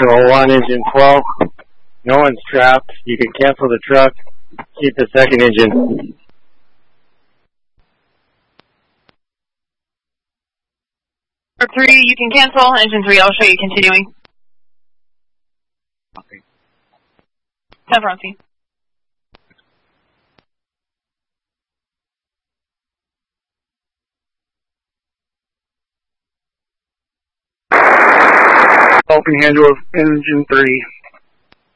Control 1, engine 12. No one's trapped. You can cancel the truck. Keep the second engine. For 3, you can cancel. Engine 3, I'll show you continuing. 10 front seat. Open handle of engine 3.